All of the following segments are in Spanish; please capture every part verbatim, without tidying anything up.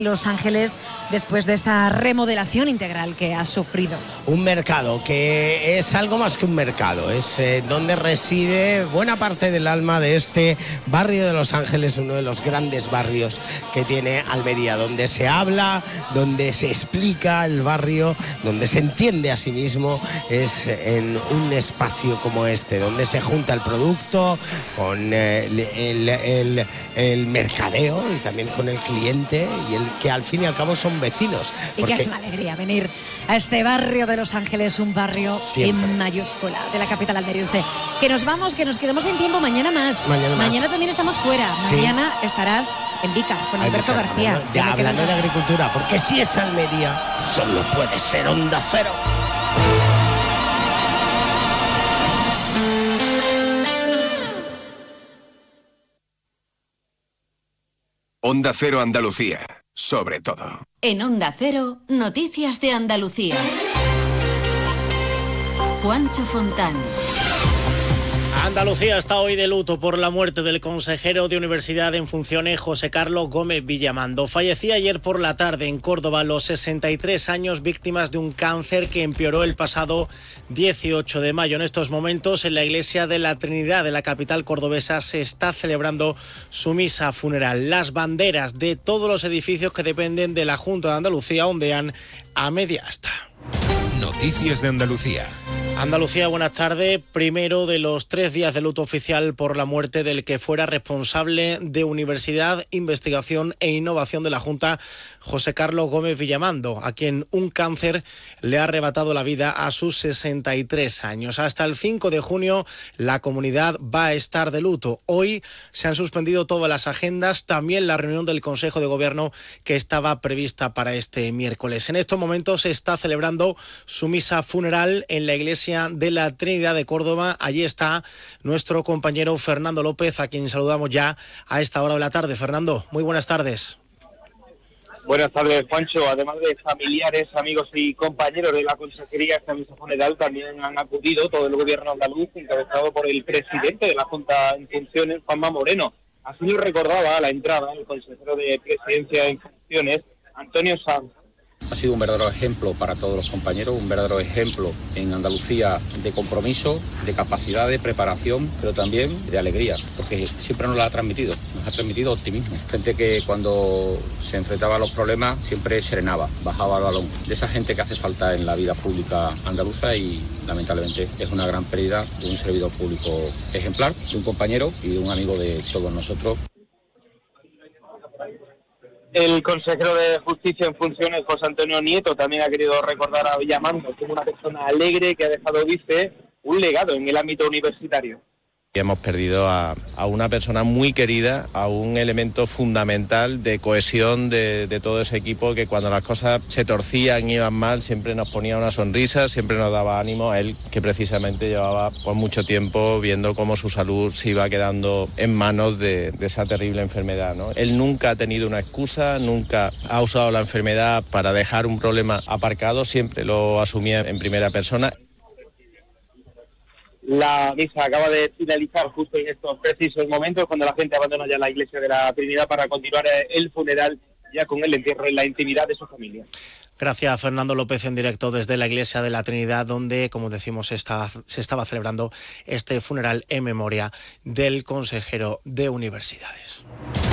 Los Ángeles después de esta remodelación integral que ha sufrido. Un mercado que es algo más que un mercado, es eh, donde reside buena parte del alma de este barrio de Los Ángeles, uno de los grandes barrios que tiene Almería, donde se habla, donde se explica el barrio, donde se entiende a sí mismo, es en un espacio como este, donde se junta el producto con eh, el, el, el mercadeo y también con el cliente y el que al fin y al cabo son vecinos. Y que es una alegría venir a este barrio de Los Ángeles, un barrio siempre en mayúscula de la capital almeriense. Que nos vamos, que nos quedemos sin tiempo, mañana más. Mañana, mañana más. también estamos fuera. Sí. Mañana estarás en Vícar con Ay, Alberto Vícar, García. Hablando, ya, hablando de agricultura, porque si es Almería, solo puede ser Onda Cero. Onda Cero Andalucía, sobre todo. En Onda Cero, noticias de Andalucía. Juancho Fontán. Andalucía está hoy de luto por la muerte del consejero de Universidad en funciones José Carlos Gómez Villamando. Fallecía ayer por la tarde en Córdoba a los sesenta y tres años, víctimas de un cáncer que empeoró el pasado dieciocho de mayo. En estos momentos, en la iglesia de la Trinidad de la capital cordobesa se está celebrando su misa funeral. Las banderas de todos los edificios que dependen de la Junta de Andalucía ondean a media asta. Noticias de Andalucía. Andalucía, buenas tardes. Primero de los tres días de luto oficial por la muerte del que fuera responsable de Universidad, Investigación e Innovación de la Junta, José Carlos Gómez Villamando, a quien un cáncer le ha arrebatado la vida a sus sesenta y tres años. Hasta el cinco de junio la comunidad va a estar de luto. Hoy se han suspendido todas las agendas, también la reunión del Consejo de Gobierno que estaba prevista para este miércoles. En estos momentos se está celebrando su misa funeral en la iglesia de la Trinidad de Córdoba. Allí está nuestro compañero Fernando López, a quien saludamos ya a esta hora de la tarde. Fernando, muy buenas tardes. Buenas tardes, Juancho. Además de familiares, amigos y compañeros de la Consejería, esta misa funeral también han acudido todo el gobierno andaluz, encabezado por el presidente de la Junta en funciones, Juanma Moreno. Así lo recordaba a la entrada el consejero de Presidencia en funciones, Antonio Sanz. Ha sido un verdadero ejemplo para todos los compañeros, un verdadero ejemplo en Andalucía de compromiso, de capacidad, de preparación, pero también de alegría, porque siempre nos lo ha transmitido, nos ha transmitido optimismo. Gente que cuando se enfrentaba a los problemas siempre serenaba, bajaba el balón. De esa gente que hace falta en la vida pública andaluza y lamentablemente es una gran pérdida de un servidor público ejemplar, de un compañero y de un amigo de todos nosotros. El consejero de Justicia en funciones, José Antonio Nieto, también ha querido recordar a Villamando como una persona alegre que ha dejado, dice, un legado en el ámbito universitario. Hemos perdido a, a una persona muy querida, a un elemento fundamental de cohesión de, de todo ese equipo, que cuando las cosas se torcían, iban mal, siempre nos ponía una sonrisa, siempre nos daba ánimo. A él, que precisamente llevaba por mucho tiempo viendo cómo su salud se iba quedando en manos de, de esa terrible enfermedad, ¿no? Él nunca ha tenido una excusa, nunca ha usado la enfermedad para dejar un problema aparcado, siempre lo asumía en primera persona. La misa acaba de finalizar justo en estos precisos momentos, cuando la gente abandona ya la iglesia de la Trinidad para continuar el funeral ya con el entierro en la intimidad de su familia. Gracias, Fernando López, en directo desde la iglesia de la Trinidad, donde, como decimos, está, se estaba celebrando este funeral en memoria del consejero de Universidades.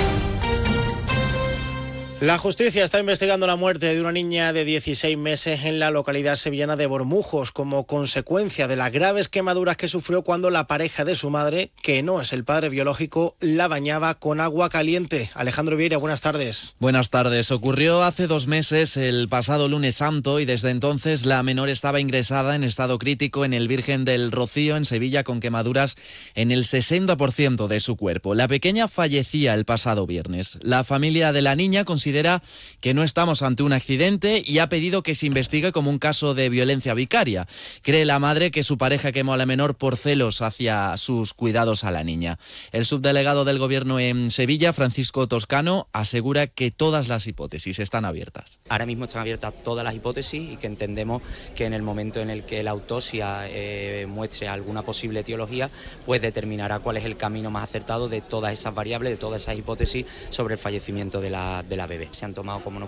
La justicia está investigando la muerte de una niña de dieciséis meses en la localidad sevillana de Bormujos como consecuencia de las graves quemaduras que sufrió cuando la pareja de su madre, que no es el padre biológico, la bañaba con agua caliente. Alejandro Vieira, buenas tardes. Buenas tardes. Ocurrió hace dos meses, el pasado lunes santo, y desde entonces la menor estaba ingresada en estado crítico en el Virgen del Rocío, en Sevilla, con quemaduras en el sesenta por ciento de su cuerpo. La pequeña fallecía el pasado viernes. La familia de la niña considera Considera que no estamos ante un accidente y ha pedido que se investigue como un caso de violencia vicaria. Cree la madre que su pareja quemó a la menor por celos hacia sus cuidados a la niña. El subdelegado del Gobierno en Sevilla, Francisco Toscano, asegura que todas las hipótesis están abiertas. Ahora mismo están abiertas todas las hipótesis y que entendemos que en el momento en el que la autopsia eh, muestre alguna posible etiología, pues determinará cuál es el camino más acertado de todas esas variables, de todas esas hipótesis sobre el fallecimiento de la, de la bebé. bebé. Se han tomado como